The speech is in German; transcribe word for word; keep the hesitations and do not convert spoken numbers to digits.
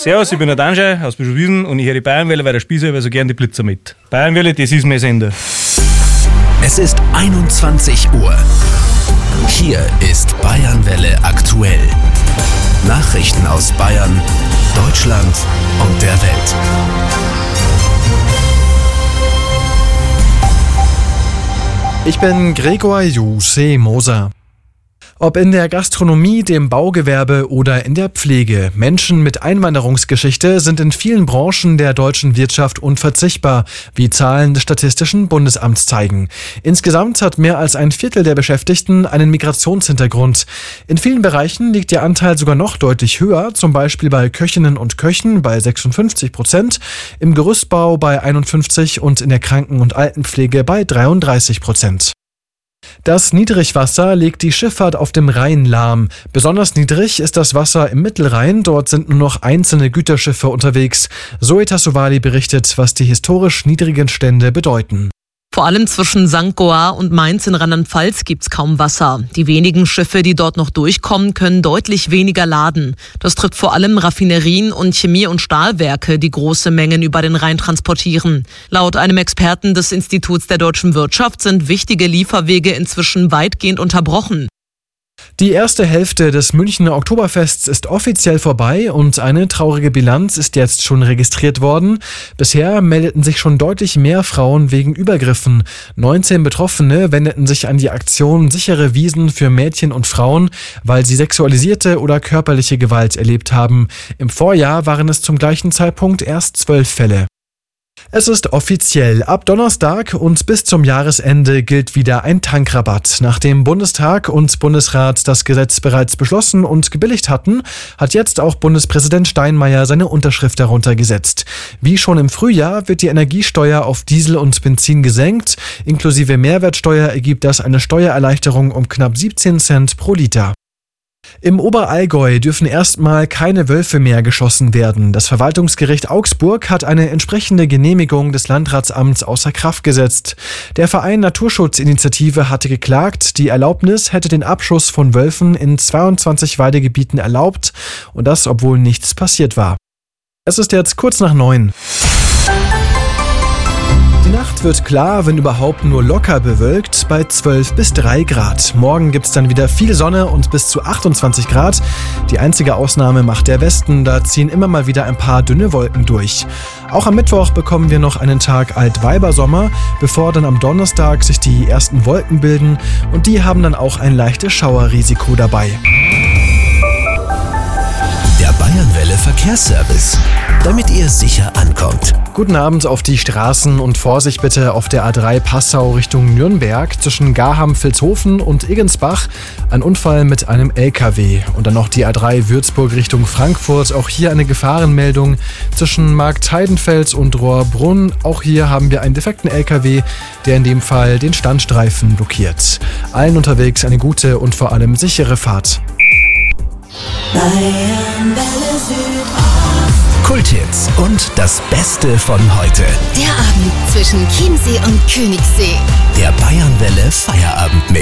Servus, ich bin der Danjay aus Bischofswiesen und ich höre die Bayernwelle, weil der Spießer über so gern die Blitzer mit. Bayernwelle, das ist mein Sender. Es ist einundzwanzig Uhr. Hier ist Bayernwelle aktuell. Nachrichten aus Bayern, Deutschland und der Welt. Ich bin Gregor Juse Moser. Ob in der Gastronomie, dem Baugewerbe oder in der Pflege, Menschen mit Einwanderungsgeschichte sind in vielen Branchen der deutschen Wirtschaft unverzichtbar, wie Zahlen des Statistischen Bundesamts zeigen. Insgesamt hat mehr als ein Viertel der Beschäftigten einen Migrationshintergrund. In vielen Bereichen liegt der Anteil sogar noch deutlich höher, zum Beispiel bei Köchinnen und Köchen bei sechsundfünfzig Prozent, im Gerüstbau bei einundfünfzig und in der Kranken- und Altenpflege bei dreiunddreißig Prozent. Das Niedrigwasser legt die Schifffahrt auf dem Rhein lahm. Besonders niedrig ist das Wasser im Mittelrhein. Dort sind nur noch einzelne Güterschiffe unterwegs. Zoe Tassovali berichtet, was die historisch niedrigen Stände bedeuten. Vor allem zwischen Sankt Goar und Mainz in Rheinland-Pfalz gibt's kaum Wasser. Die wenigen Schiffe, die dort noch durchkommen, können deutlich weniger laden. Das trifft vor allem Raffinerien und Chemie- und Stahlwerke, die große Mengen über den Rhein transportieren. Laut einem Experten des Instituts der deutschen Wirtschaft sind wichtige Lieferwege inzwischen weitgehend unterbrochen. Die erste Hälfte des Münchner Oktoberfests ist offiziell vorbei und eine traurige Bilanz ist jetzt schon registriert worden. Bisher meldeten sich schon deutlich mehr Frauen wegen Übergriffen. neunzehn Betroffene wendeten sich an die Aktion Sichere Wiesen für Mädchen und Frauen, weil sie sexualisierte oder körperliche Gewalt erlebt haben. Im Vorjahr waren es zum gleichen Zeitpunkt erst zwölf Fälle. Es ist offiziell. Ab Donnerstag und bis zum Jahresende gilt wieder ein Tankrabatt. Nachdem Bundestag und Bundesrat das Gesetz bereits beschlossen und gebilligt hatten, hat jetzt auch Bundespräsident Steinmeier seine Unterschrift darunter gesetzt. Wie schon im Frühjahr wird die Energiesteuer auf Diesel und Benzin gesenkt. Inklusive Mehrwertsteuer ergibt das eine Steuererleichterung um knapp siebzehn Cent pro Liter. Im Oberallgäu dürfen erstmal keine Wölfe mehr geschossen werden. Das Verwaltungsgericht Augsburg hat eine entsprechende Genehmigung des Landratsamts außer Kraft gesetzt. Der Verein Naturschutzinitiative hatte geklagt, die Erlaubnis hätte den Abschuss von Wölfen in zweiundzwanzig Weidegebieten erlaubt und das, obwohl nichts passiert war. Es ist jetzt kurz nach neun. Die Nacht wird klar, wenn überhaupt nur locker bewölkt, bei zwölf bis drei Grad. Morgen gibt's dann wieder viel Sonne und bis zu achtundzwanzig Grad. Die einzige Ausnahme macht der Westen, da ziehen immer mal wieder ein paar dünne Wolken durch. Auch am Mittwoch bekommen wir noch einen Tag Altweibersommer, bevor dann am Donnerstag sich die ersten Wolken bilden und die haben dann auch ein leichtes Schauerrisiko dabei. Der Bayernwelle Verkehrsservice, damit ihr sicher ankommt. Guten Abend auf die Straßen und Vorsicht bitte auf der A drei Passau Richtung Nürnberg zwischen Garham-Vilshofen und Eggensbach. Ein Unfall mit einem L K W. Und dann noch die A drei Würzburg Richtung Frankfurt. Auch hier eine Gefahrenmeldung zwischen Marktheidenfels und Rohrbrunn. Auch hier haben wir einen defekten L K W, der in dem Fall den Standstreifen blockiert. Allen unterwegs eine gute und vor allem sichere Fahrt. Kulthits und das Beste von heute. Der Abend zwischen Chiemsee und Königssee. Der Bayernwelle Feierabendmix.